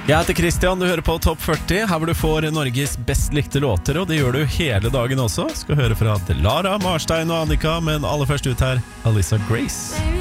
Jeg heter Christian, du hører på Topp 40. Her hvor du får Norges best likte låter, og det gjør du hele dagen også. Skal høre fra Lara, Marstein og Annika, men aller først ut her, Alyssa Grace.